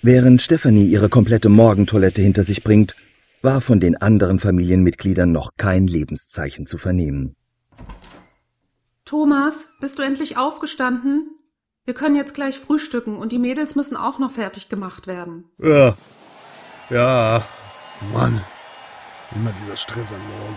Während Stefanie ihre komplette Morgentoilette hinter sich bringt, war von den anderen Familienmitgliedern noch kein Lebenszeichen zu vernehmen. Thomas, bist du endlich aufgestanden? Wir können jetzt gleich frühstücken und die Mädels müssen auch noch fertig gemacht werden. Ja, Mann, immer dieser Stress am Morgen.